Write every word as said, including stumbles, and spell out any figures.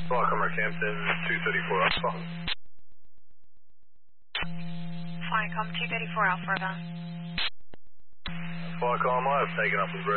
Welcome, Campton, two thirty-four Alpha. Flycom two thirty-four Alpha. Flycom, I have taken up with